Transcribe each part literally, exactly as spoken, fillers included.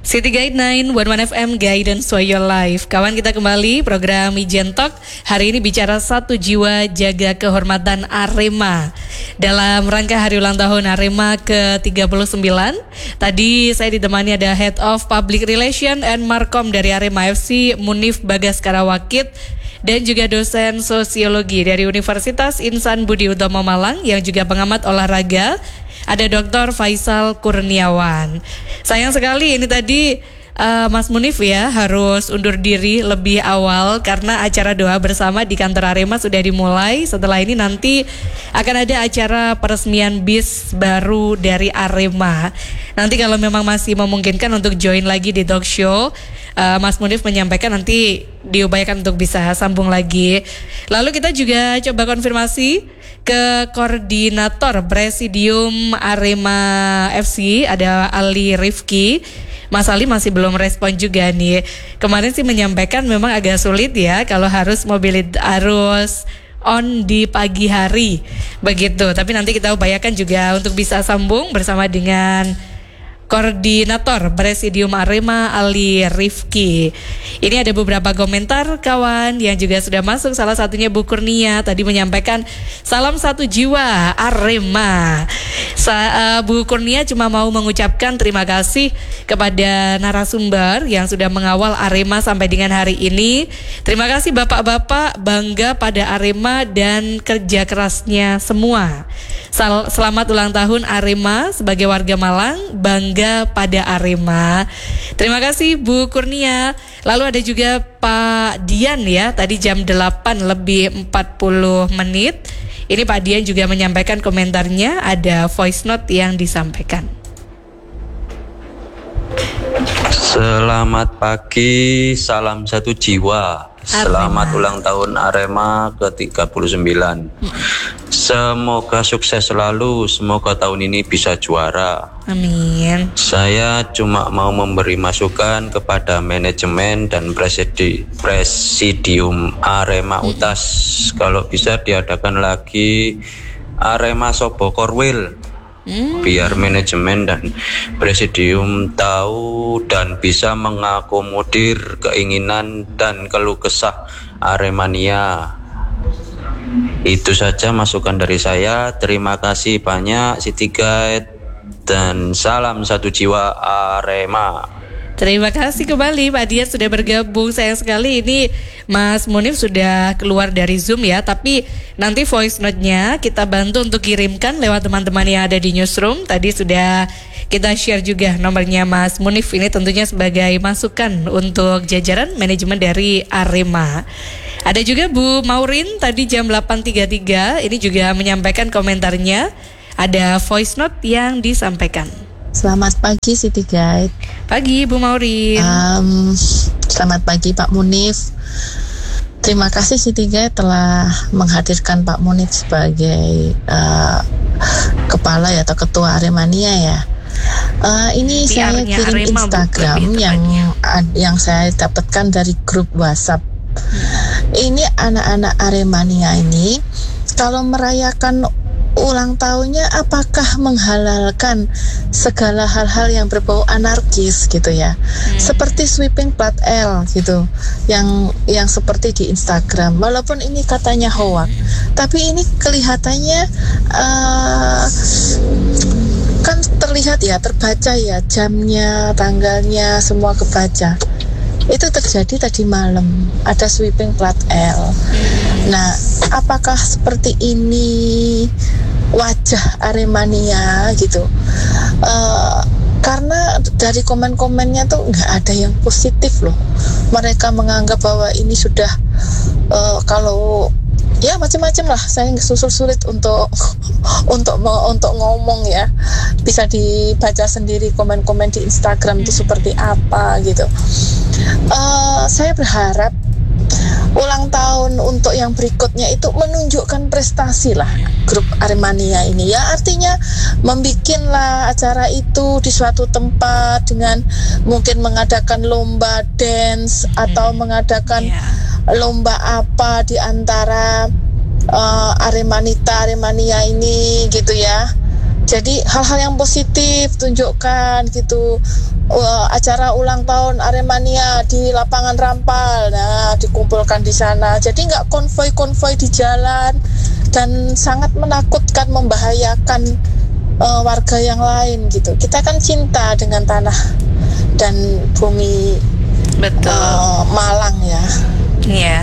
City Guide sembilan satu satu F M Guidance for Your Life. Kawan, kita kembali program Ijen Talk. Hari ini bicara satu jiwa jaga kehormatan Arema dalam rangka hari ulang tahun Arema ke tiga puluh sembilan. Tadi saya ditemani ada Head of Public Relation and Markom dari Arema F C, Munif Bagaskara Wakit, dan juga dosen sosiologi dari Universitas Insan Budi Utomo Malang yang juga pengamat olahraga, ada Doktor Faisal Kurniawan. Sayang sekali ini tadi uh, Mas Munif ya harus undur diri lebih awal karena acara doa bersama di kantor Arema sudah dimulai. Setelah ini nanti akan ada acara peresmian bis baru dari Arema. Nanti kalau memang masih memungkinkan untuk join lagi di talk show, uh, Mas Munif menyampaikan nanti diupayakan untuk bisa sambung lagi. Lalu kita juga coba konfirmasi ke koordinator Presidium Arema F C, ada Ali Rifki. Mas Ali masih belum respon juga nih. Kemarin sih menyampaikan memang agak sulit ya kalau harus mobilitas harus on di pagi hari begitu. Tapi nanti kita upayakan juga untuk bisa sambung bersama dengan Koordinator Presidium Arema Ali Rifki. Ini ada beberapa komentar kawan yang juga sudah masuk. Salah satunya Bu Kurnia tadi menyampaikan salam satu jiwa Arema. Sa, uh, Bu Kurnia cuma mau mengucapkan terima kasih kepada narasumber yang sudah mengawal Arema sampai dengan hari ini. Terima kasih bapak-bapak, bangga pada Arema dan kerja kerasnya semua. Sal- selamat ulang tahun Arema sebagai warga Malang, bangga pada Arema. Terima kasih Bu Kurnia. Lalu ada juga Pak Dian ya, tadi jam delapan lebih empat puluh menit. Ini Pak Dian juga menyampaikan komentarnya, ada voice note yang disampaikan. Selamat pagi, salam satu jiwa. Selamat Arema. ulang tahun Arema ke tiga puluh sembilan. Semoga sukses selalu, semoga tahun ini bisa juara. Amin. Saya cuma mau memberi masukan kepada manajemen dan presidi, presidium Arema Utas. Kalau bisa diadakan lagi Arema Sobo Korwil. Hmm. Biar manajemen dan presidium tahu dan bisa mengakomodir keinginan dan keluh kesah Aremania. Itu saja masukan dari saya. Terima kasih banyak City Guide dan salam satu jiwa Arema. Terima kasih kembali Pak Dian sudah bergabung. Sayang sekali ini Mas Munif sudah keluar dari Zoom ya. Tapi nanti voice note-nya kita bantu untuk kirimkan lewat teman-teman yang ada di newsroom. Tadi sudah kita share juga nomornya Mas Munif. Ini tentunya sebagai masukan untuk jajaran manajemen dari Arema. Ada juga Bu Maurin tadi jam delapan tiga puluh tiga. Ini juga menyampaikan komentarnya. Ada voice note yang disampaikan. Selamat pagi City Guide. Pagi Bu Maurin. um, Selamat pagi Pak Munif. Terima kasih City Guide telah menghadirkan Pak Munif sebagai uh, kepala ya, atau ketua Aremania ya. Uh, ini saya Biarnya kirim Arema, Instagram Bu, yang ad, yang saya dapatkan dari grup WhatsApp. Hmm. Ini anak-anak Aremania ini kalau merayakan ulang tahunnya apakah menghalalkan segala hal-hal yang berbau anarkis gitu ya, hmm. seperti sweeping plat L gitu, yang yang seperti di Instagram. Walaupun ini katanya hoax, hmm. tapi ini kelihatannya uh, kan terlihat ya, terbaca ya, jamnya, tanggalnya, semua kebaca. Itu terjadi tadi malam, ada sweeping plat L. Nah, apakah seperti ini wajah Aremania gitu? Uh, karena dari komen-komennya tuh nggak ada yang positif loh. Mereka menganggap bahwa ini sudah uh, kalau ya macam-macam lah. Saya susul sulit untuk untuk untuk ngomong ya. Bisa dibaca sendiri komen-komen di Instagram itu seperti apa gitu. Uh, saya berharap ulang tahun untuk yang berikutnya itu menunjukkan prestasi lah grup Aremania ini ya, artinya membikinlah acara itu di suatu tempat dengan mungkin mengadakan lomba dance atau mengadakan yeah. lomba apa di antara uh, Aremanita Aremania ini gitu ya. Jadi hal-hal yang positif tunjukkan gitu. Uh, acara ulang tahun Aremania di lapangan Rampal, nah dikumpulkan di sana. Jadi nggak konvoi-konvoi di jalan dan sangat menakutkan, membahayakan uh, warga yang lain gitu. Kita kan cinta dengan tanah dan bumi. Betul. Uh, Malang ya. Iya.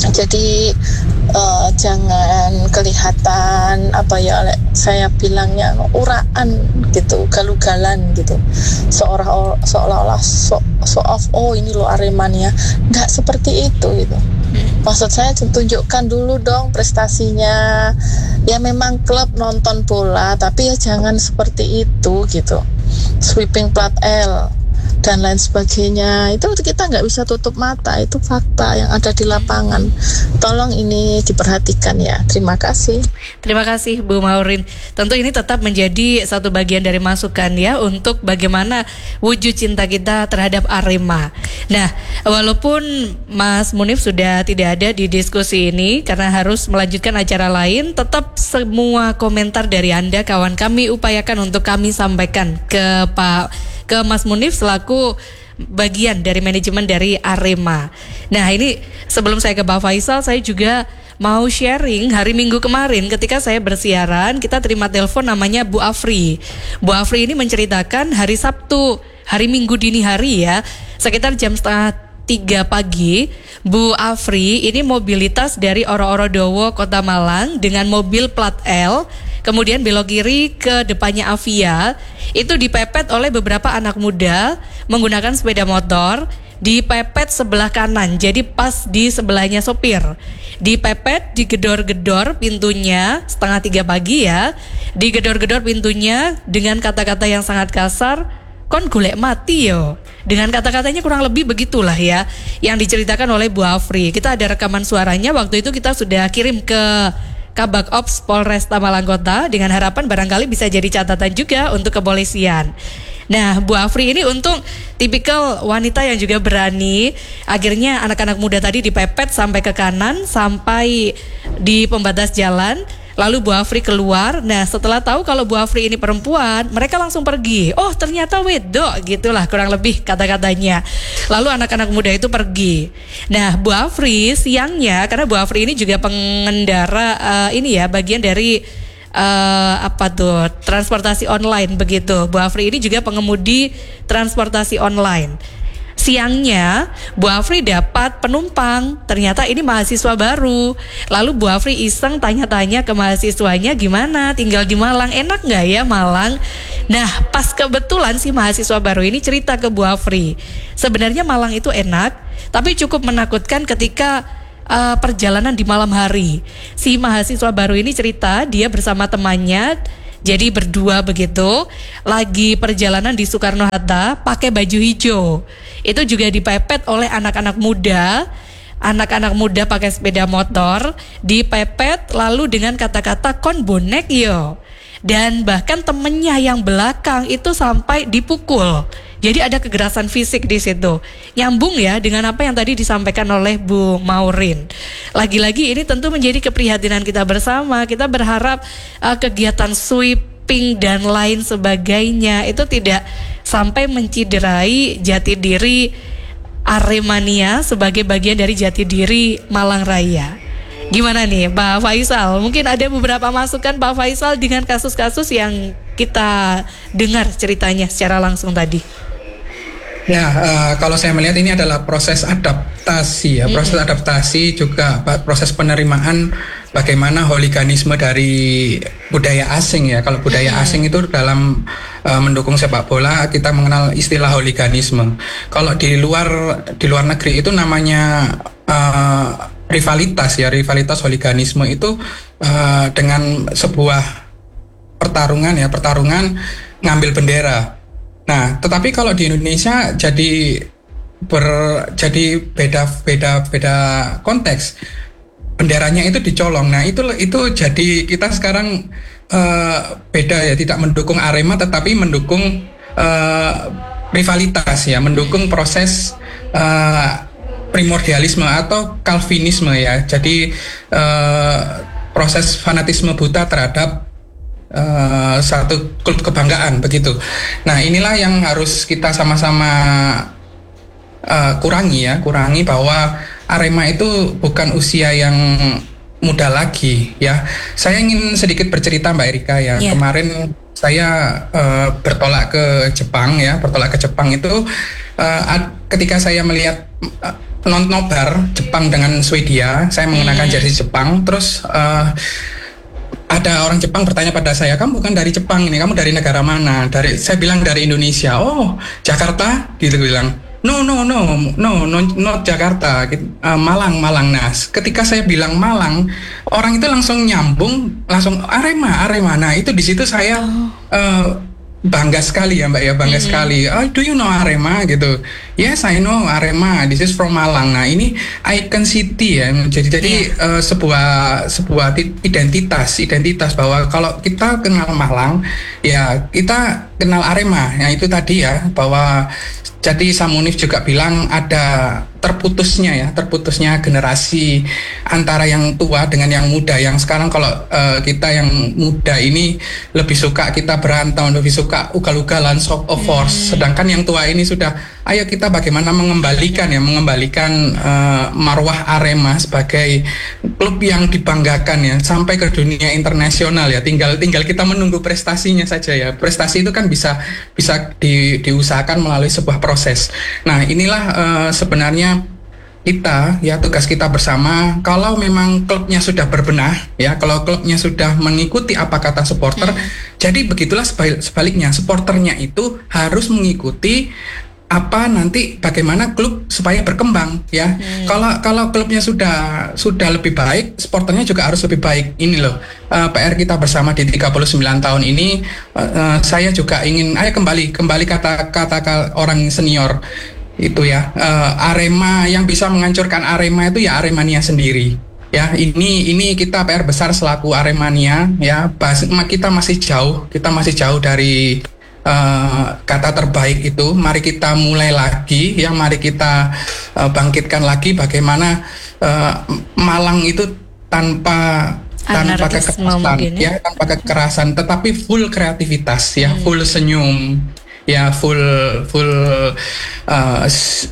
Jadi uh, jangan kelihatan apa ya saya bilangnya uraan gitu, galugalan gitu, seolah seolah-olah so, so of oh ini lo Aremania, nggak seperti itu gitu. Maksud saya tunjukkan dulu dong prestasinya. Ya memang klub nonton bola, tapi ya jangan seperti itu gitu, sweeping plat L dan lain sebagainya. Itu kita nggak bisa tutup mata, itu fakta yang ada di lapangan. Tolong ini diperhatikan ya. Terima kasih. Terima kasih Bu Maureen. Tentu ini tetap menjadi satu bagian dari masukan ya untuk bagaimana wujud cinta kita terhadap Arema. Nah, walaupun Mas Munif sudah tidak ada di diskusi ini karena harus melanjutkan acara lain, tetap semua komentar dari Anda kawan kami upayakan untuk kami sampaikan ke Pak ke Mas Munif selaku bagian dari manajemen dari Arema. Nah ini sebelum saya ke Pak Faisal, saya juga mau sharing hari Minggu kemarin ketika saya bersiaran, kita terima telepon namanya Bu Afri. Bu Afri ini menceritakan hari Sabtu, hari Minggu dini hari ya, sekitar jam setengah tiga pagi, Bu Afri ini mobilitas dari Oro-Oro-Dowo, Kota Malang dengan mobil plat L, kemudian belok kiri ke depannya Avia, itu dipepet oleh beberapa anak muda menggunakan sepeda motor, dipepet sebelah kanan, jadi pas di sebelahnya sopir, dipepet, digedor-gedor pintunya setengah tiga pagi ya, digedor-gedor pintunya dengan kata-kata yang sangat kasar, kon golek mati yo. Dengan kata-katanya kurang lebih begitulah ya yang diceritakan oleh Bu Afri. Kita ada rekaman suaranya, waktu itu kita sudah kirim ke Kabak Ops Polresta Malang Kota dengan harapan barangkali bisa jadi catatan juga untuk kepolisian. Nah, Bu Afri ini untung tipikal wanita yang juga berani. Akhirnya anak-anak muda tadi dipepet sampai ke kanan, sampai di pembatas jalan. Lalu Bu Afri keluar. Nah setelah tahu kalau Bu Afri ini perempuan, mereka langsung pergi. Oh ternyata wedok, gitulah kurang lebih kata-katanya. Lalu anak-anak muda itu pergi. Nah Bu Afri siangnya, karena Bu Afri ini juga pengendara uh, ini ya, bagian dari uh, apa tuh transportasi online begitu. Bu Afri ini juga pengemudi transportasi online. Siangnya Bu Afri dapat penumpang, ternyata ini mahasiswa baru. Lalu Bu Afri iseng tanya-tanya ke mahasiswanya, gimana tinggal di Malang, enak gak ya Malang? Nah pas kebetulan si mahasiswa baru ini cerita ke Bu Afri, sebenarnya Malang itu enak, tapi cukup menakutkan ketika uh, perjalanan di malam hari. Si mahasiswa baru ini cerita dia bersama temannya, jadi berdua begitu, lagi perjalanan di Soekarno-Hatta pakai baju hijau. Itu juga dipepet oleh anak-anak muda. Anak-anak muda pakai sepeda motor, dipepet lalu dengan kata-kata kon bonek yo. Dan bahkan temennya yang belakang itu sampai dipukul. Jadi ada kekerasan fisik di situ. Nyambung ya dengan apa yang tadi disampaikan oleh Bu Maureen. Lagi-lagi ini tentu menjadi keprihatinan kita bersama. Kita berharap uh, kegiatan sweeping dan lain sebagainya itu tidak sampai menciderai jati diri Aremania sebagai bagian dari jati diri Malang Raya. Gimana nih Pak Faisal? Mungkin ada beberapa masukan Pak Faisal dengan kasus-kasus yang kita dengar ceritanya secara langsung tadi. Ya, uh, kalau saya melihat ini adalah proses adaptasi ya, proses mm-hmm. adaptasi juga proses penerimaan bagaimana hooliganisme dari budaya asing ya. Kalau budaya mm-hmm. asing itu dalam uh, mendukung sepak bola kita mengenal istilah hooliganisme. Kalau di luar di luar negeri itu namanya uh, rivalitas ya, rivalitas hooliganisme itu uh, dengan sebuah pertarungan ya, pertarungan ngambil bendera. Nah, tetapi kalau di Indonesia jadi ber, jadi beda beda beda konteks. Benderanya itu dicolong. Nah, itu itu jadi kita sekarang uh, beda ya, tidak mendukung Arema tetapi mendukung uh, rivalitas ya, mendukung proses uh, primordialisme atau Calvinisme ya. Jadi uh, proses fanatisme buta terhadap uh, satu klub kebanggaan begitu. Nah inilah yang harus kita sama-sama uh, kurangi ya, kurangi bahwa Arema itu bukan usia yang muda lagi ya. Saya ingin sedikit bercerita Mbak Erika ya. Yeah. Kemarin saya uh, bertolak ke Jepang ya, bertolak ke Jepang itu uh, ketika saya melihat uh, non nobar Jepang dengan Swedia, saya mengenakan hmm. jersey Jepang, terus uh, ada orang Jepang bertanya pada saya, kamu bukan dari Jepang ini, kamu dari negara mana? Dari saya bilang dari Indonesia. Oh, Jakarta, gitu bilang. No, no, no, no, no, not Jakarta, uh, Malang, Malang. Nah, ketika saya bilang Malang, orang itu langsung nyambung, langsung Arema, Arema. Nah, itu di situ saya uh, bangga sekali ya Mbak ya, bangga mm-hmm. sekali. Oh, do you know Arema gitu? Yes, I know Arema. This is from Malang. Nah, ini icon city ya. Jadi jadi yeah. uh, sebuah sebuah identitas, identitas bahwa kalau kita kenal Malang, ya kita kenal Arema. Nah, itu tadi ya bahwa jadi Samunif juga bilang ada terputusnya ya, terputusnya generasi antara yang tua dengan yang muda. Yang sekarang kalau uh, kita yang muda ini lebih suka kita berantem, lebih suka ugal-ugalan, show of force. Hmm. Sedangkan yang tua ini sudah, ayo kita bagaimana mengembalikan ya, mengembalikan uh, marwah Arema sebagai klub yang dibanggakan ya, sampai ke dunia internasional ya. Tinggal tinggal kita menunggu prestasinya saja ya. Prestasi itu kan bisa bisa di, diusahakan melalui sebuah proses. Nah, inilah uh, sebenarnya kita ya, tugas kita bersama. Kalau memang klubnya sudah berbenah ya, kalau klubnya sudah mengikuti apa kata supporter, hmm. jadi begitulah sebaliknya, supporternya itu harus mengikuti apa nanti bagaimana klub supaya berkembang ya. Hmm. Kalau kalau klubnya sudah sudah lebih baik, supporternya juga harus lebih baik. Ini loh uh, P R kita bersama di tiga puluh sembilan tahun ini. Uh, uh, saya juga ingin ayo kembali kembali kata-kata orang senior itu ya, uh, Arema yang bisa menghancurkan Arema itu ya Aremania sendiri ya. Ini ini kita P R besar selaku Aremania ya. Bas, kita masih jauh, kita masih jauh dari uh, kata terbaik itu. Mari kita mulai lagi ya, mari kita uh, bangkitkan lagi bagaimana uh, Malang itu tanpa tanpa kekerasan ya, tanpa kekerasan tetapi full kreativitas ya, hmm. full senyum ya, full full uh,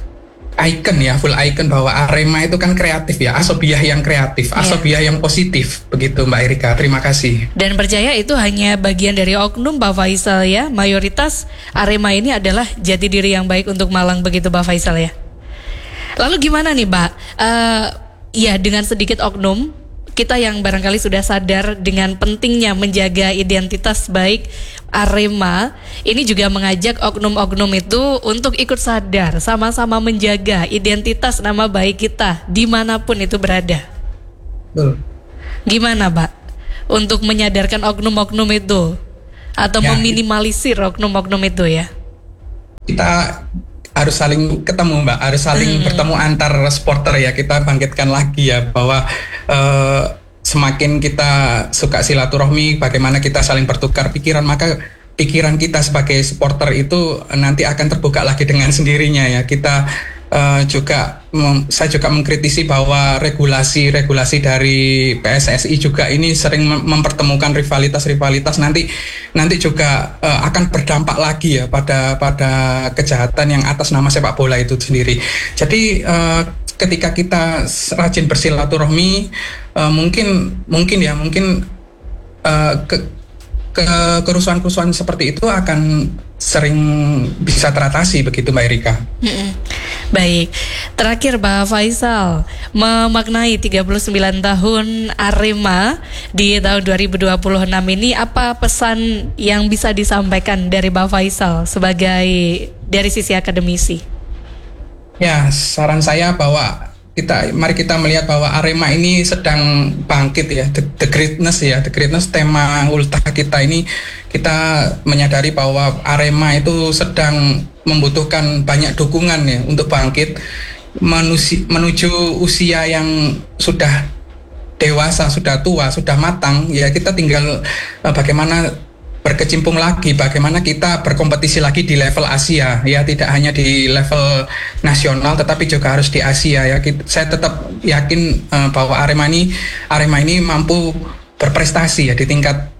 icon ya, full icon bahwa Arema itu kan kreatif ya, asobiah yang kreatif, yeah. asobiah yang positif, begitu Mbak Erika. Terima kasih. Dan percaya itu hanya bagian dari oknum Pak Faisal ya, mayoritas Arema ini adalah jati diri yang baik untuk Malang, begitu Pak Faisal ya. Lalu gimana nih Pak? Uh, ya dengan sedikit oknum, kita yang barangkali sudah sadar dengan pentingnya menjaga identitas baik Arema, ini juga mengajak oknum-oknum itu untuk ikut sadar, sama-sama menjaga identitas nama baik kita dimanapun itu berada. Betul. Gimana Pak untuk menyadarkan oknum-oknum itu atau ya, meminimalisir oknum-oknum itu ya? Kita harus saling ketemu Mbak, harus saling hmm. bertemu antar supporter ya, kita bangkitkan lagi ya bahwa uh, semakin kita suka silaturahmi, bagaimana kita saling bertukar pikiran, maka pikiran kita sebagai supporter itu nanti akan terbuka lagi dengan sendirinya ya. Kita uh, juga, mem, saya juga mengkritisi bahwa regulasi-regulasi dari P S S I juga ini sering mem- mempertemukan rivalitas-rivalitas, nanti nanti juga uh, akan berdampak lagi ya pada pada kejahatan yang atas nama sepak bola itu sendiri. Jadi uh, ketika kita rajin bersilaturahmi, uh, mungkin mungkin ya mungkin uh, ke, ke kerusuhan-kerusuhan seperti itu akan sering bisa teratasi, begitu Mbak Erika. Mm-mm. Baik, terakhir Pak Faisal, memaknai tiga puluh sembilan tahun Arema di tahun dua ribu dua puluh enam ini, apa pesan yang bisa disampaikan dari Pak Faisal sebagai dari sisi akademisi? Ya, saran saya bahwa kita mari kita melihat bahwa Arema ini sedang bangkit ya, the, the greatness ya, the greatness tema ultah kita ini, kita menyadari bahwa Arema itu sedang membutuhkan banyak dukungan ya untuk bangkit menusi, menuju usia yang sudah dewasa, sudah tua, sudah matang ya. Kita tinggal uh, bagaimana berkecimpung lagi, bagaimana kita berkompetisi lagi di level Asia ya, tidak hanya di level nasional tetapi juga harus di Asia ya. Saya tetap yakin uh, bahwa Arema ini Arema ini mampu berprestasi ya di tingkat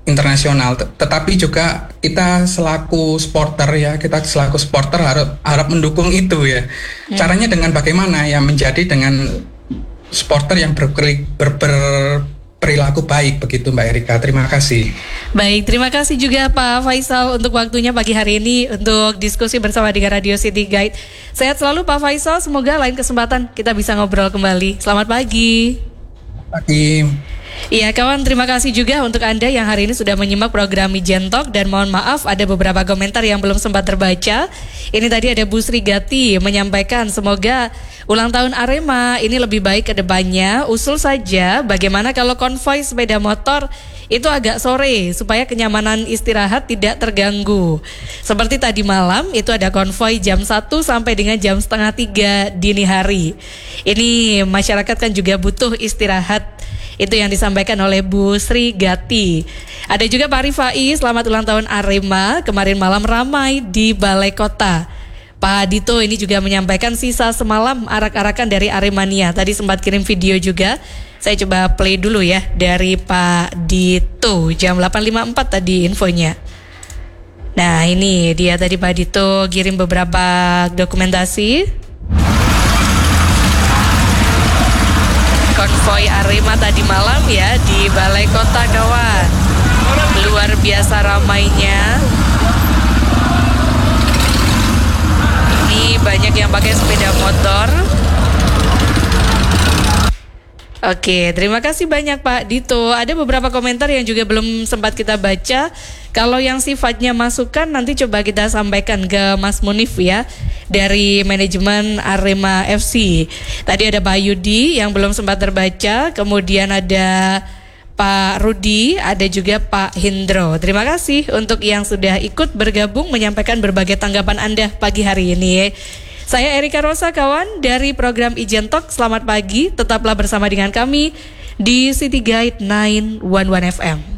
internasional. Tetapi juga kita selaku supporter ya, kita selaku supporter harap harap mendukung itu ya. Hmm. Caranya dengan bagaimana ya, menjadi dengan supporter yang ber, ber, ber, perilaku baik begitu Mbak Erika. Terima kasih. Baik, terima kasih juga Pak Faisal untuk waktunya pagi hari ini untuk diskusi bersama dengan Radio City Guide. Sehat selalu Pak Faisal, semoga lain kesempatan kita bisa ngobrol kembali. Selamat pagi. Pagi. Iya kawan, terima kasih juga untuk Anda yang hari ini sudah menyimak program Mijen Talk. Dan mohon maaf ada beberapa komentar yang belum sempat terbaca. Ini tadi ada Bu Sri Gati menyampaikan semoga ulang tahun Arema ini lebih baik ke depannya. Usul saja bagaimana kalau konvoi sepeda motor itu agak sore supaya kenyamanan istirahat tidak terganggu. Seperti tadi malam itu ada konvoi jam satu sampai dengan jam setengah tiga dini hari. Ini masyarakat kan juga butuh istirahat. Itu yang disampaikan oleh Bu Sri Gati. Ada juga Pak Rifai, selamat ulang tahun Arema. Kemarin malam ramai di Balai Kota. Pak Dito ini juga menyampaikan sisa semalam arak-arakan dari Aremania. Tadi sempat kirim video juga. Saya coba play dulu ya dari Pak Dito. Jam delapan lima puluh empat tadi infonya. Nah ini dia tadi Pak Dito kirim beberapa dokumentasi. Konvoi Arema tadi malam ya di Balai Kota kawan. Luar biasa ramainya. Ini banyak yang pakai sepeda motor. Oke, terima kasih banyak Pak Dito. Ada beberapa komentar yang juga belum sempat kita baca. Kalau yang sifatnya masukan nanti coba kita sampaikan ke Mas Munif ya, dari manajemen Arema F C. Tadi ada Pak Yudi yang belum sempat terbaca. Kemudian ada Pak Rudi, ada juga Pak Hindro. Terima kasih untuk yang sudah ikut bergabung menyampaikan berbagai tanggapan Anda pagi hari ini. Saya Erika Rosa kawan dari program Ijen Talk. Selamat pagi, tetaplah bersama dengan kami di City Guide sembilan satu satu F M.